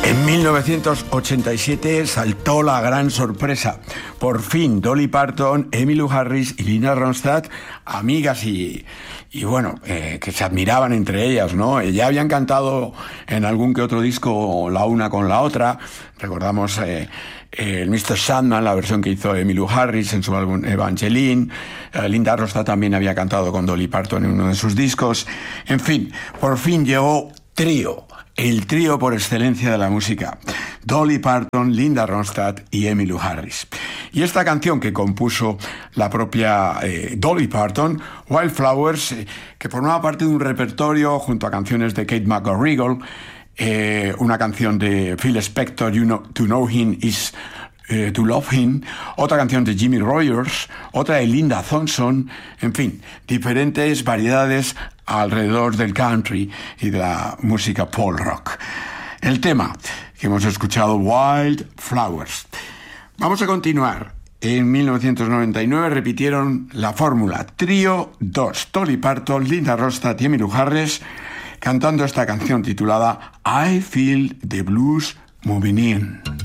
En 1987 saltó la gran sorpresa. Por fin, Dolly Parton, Emmylou Harris y Linda Ronstadt, amigas y bueno, que se admiraban entre ellas, ¿no? Ya habían cantado en algún que otro disco la una con la otra. Recordamos el Mr. Sandman, la versión que hizo Emmylou Harris en su álbum Evangeline. Linda Ronstadt también había cantado con Dolly Parton en uno de sus discos. En fin, por fin llegó Trío. El trío por excelencia de la música: Dolly Parton, Linda Ronstadt y Emmylou Harris. Y esta canción que compuso la propia Dolly Parton, Wildflowers, que formaba parte de un repertorio junto a canciones de Kate McGarrigle, una canción de Phil Spector, To Know Him is To Love Him, otra canción de Jimmy Rogers, otra de Linda Thompson, en fin, diferentes variedades alrededor del country y de la música folk rock. El tema que hemos escuchado, Wildflowers. Vamos a continuar. En 1999 repitieron la fórmula: Trío 2, Dolly Parton, Linda Ronstadt y Emmylou Harris, cantando esta canción titulada I Feel the Blues Moving In.